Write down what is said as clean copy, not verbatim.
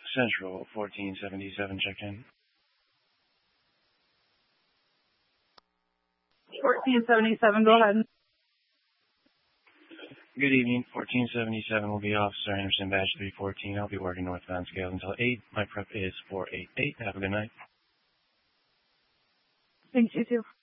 Central 1477, check in. 1477, go ahead. Good evening, 1477 will be Officer Anderson, badge 314. I'll be working northbound scales until 8. My prep is 488. Have a good night. Thanks, you too.